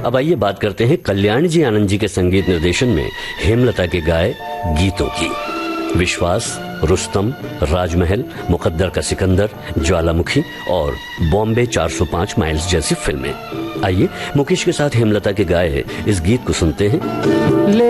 अब आइए बात करते हैं कल्याण जी आनंद जी के संगीत निर्देशन में हेमलता के गाए गीतों की। विश्वास, रुस्तम, राजमहल, मुकद्दर का सिकंदर, ज्वालामुखी और बॉम्बे 405 माइल्स जैसी फिल्में। आइए मुकेश के साथ हेमलता के गाए इस गीत को सुनते हैं।